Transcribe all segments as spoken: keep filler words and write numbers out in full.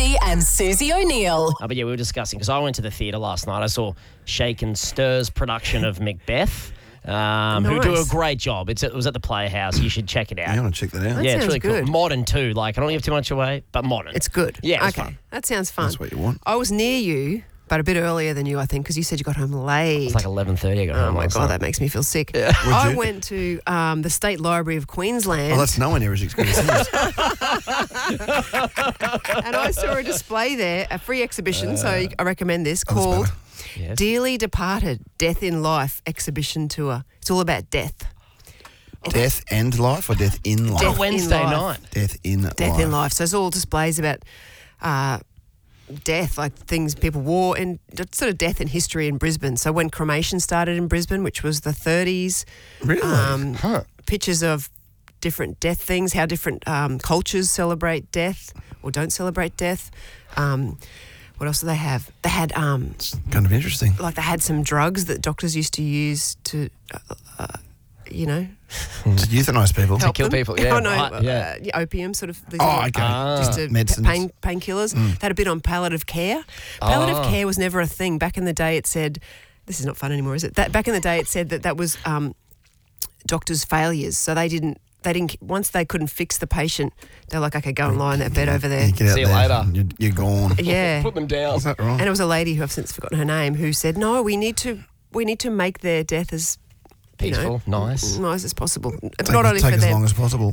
Massey and Susie O'Neill. Oh, but yeah, we were discussing, because I went to the theatre last night. I saw Shake and Stir's production of Macbeth, um, who do a Nice. great job. It's It was at the Playhouse. You should check it out. Yeah, I want to check that out. That yeah, it's sounds really good. cool. Modern too. Like, I don't give too much away, but modern. It's good. Yeah, it's okay. fun. That sounds fun. That's what you want. I was near you, but a bit earlier than you, I think, because you said you got home late. It's like eleven thirty. I got Oh home my last God, night. that makes me feel sick. I you? went to um, the State Library of Queensland Oh, that's nowhere near as expensive. and I saw a display there, a free exhibition, so you- I recommend this, called Yes. Dearly Departed, Death in Life Exhibition Tour. It's all about death. Death and life or death in life? Death Wednesday in life. night. Death in Death life. in life. So it's all displays about uh, death, like things people wore, and sort of death in history in Brisbane. So when cremation started in Brisbane, which was the thirties, Really? um, Huh. pictures of different death things, how different um, cultures celebrate death or don't celebrate death. Um, what else do they have? They had um, Kind of interesting. like they had some drugs that doctors used to use to, uh, uh, you know, To euthanize people. help kill them. people, yeah, Oh, no, right, uh, yeah. yeah, opium sort of. these Oh, little- okay. Ah. Just to Medicines. pain painkillers. They had a bit on palliative care. Palliative Oh. care was never a thing back in the day. It said, this is not fun anymore, is it? That back in the day, it said that that was um, doctors' failures. So they didn't. They didn't. Once they couldn't fix the patient, they're like, okay, go and lie in that bed over there. You get out See you there, later. You're, you're gone. Yeah. Put them down. Is that right? And it was a lady who I've since forgotten her name who said, no, we need to. We need to make their death as you know, Peaceful, nice. nice as possible. It's Take, not only take for as them. long as possible.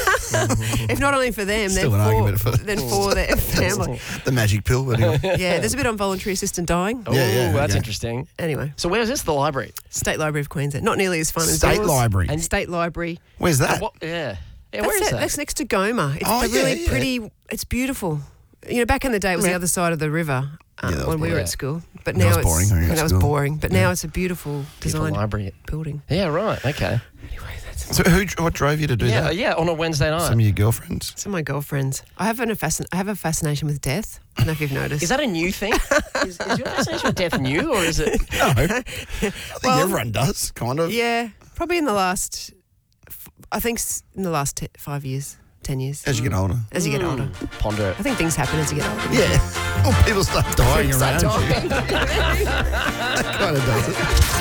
If not only for them, Still then an for, argument for- then for their family. The magic pill. But anyway. Yeah, there's a bit on voluntary assistant dying. Oh, Yeah, yeah, that's yeah. interesting. Anyway, So where's this? The library? State Library of Queensland. Not nearly as fun as State yours. Library. And- State Library. Where's that? What? Yeah. Yeah, That's, where is it. that? That's next to Goma. It's Oh, a really yeah, yeah. pretty. It's beautiful. You know, back in the day, it was Yeah. the other side of the river um, Yeah, that was when we were boring. at school. But That now was it's boring when you were and at that was school. boring. But now it's a beautiful Beautiful designed library. building. Yeah, right. Okay. Anyway, that's So who? What drove you to do Yeah, that? yeah. On a Wednesday night. Some of your girlfriends. some of my girlfriends. I have an fascin- I have a fascination with death. I don't know if you've noticed. Is that a new thing? is, is your fascination with death new, or is it? No, I think Well- everyone does, kind of. Yeah, probably in the last. f- I think s- in the last te- five years, ten years. As you get older. As you get older, Ponder it. I think things happen as you get older. Yeah. Oh, people start dying Start around you. dying. That kind of does it.